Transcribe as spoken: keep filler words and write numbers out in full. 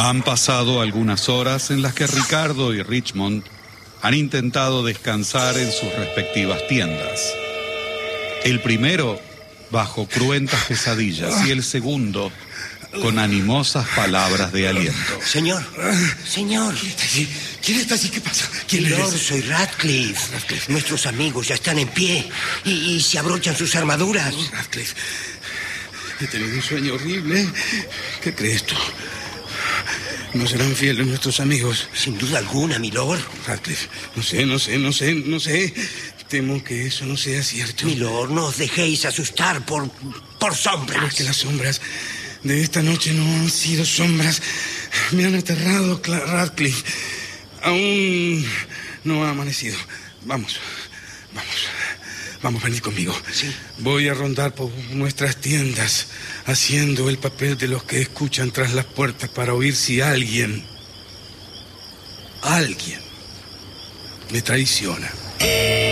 Han pasado algunas horas en las que Ricardo y Richmond han intentado descansar en sus respectivas tiendas. El primero bajo cruentas pesadillas y el segundo con animosas palabras de aliento. Señor, señor. ¿Quién está allí? ¿Quién está allí? ¿Qué pasa? ¿Quién Milord, eres? soy Radcliffe. Radcliffe. Nuestros amigos ya están en pie y, y se abrochan sus armaduras. Radcliffe, he tenido un sueño horrible. ¿Qué crees tú? ¿No serán fieles nuestros amigos? Sin duda alguna, milord. Radcliffe, no sé, no sé, no sé, no sé. Temo que eso no sea cierto. Milord, no os dejéis asustar por, por sombras. Pero es que las sombras de esta noche no han sido sombras. Me han aterrado, Cla- Radcliffe. Aún no ha amanecido. Vamos, vamos. Vamos, venid conmigo. Sí. Voy a rondar por nuestras tiendas, haciendo el papel de los que escuchan tras las puertas para oír si alguien, alguien, me traiciona.